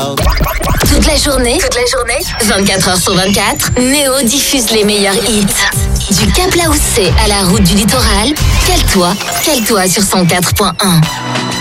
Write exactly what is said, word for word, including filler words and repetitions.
out. Toute la journée, toute la journée, vingt-quatre heures sur vingt-quatre, Néo diffuse les meilleurs hits. Du Cap Laoussé à la route du littoral, cale-toi, cale-toi sur cent quatre point un.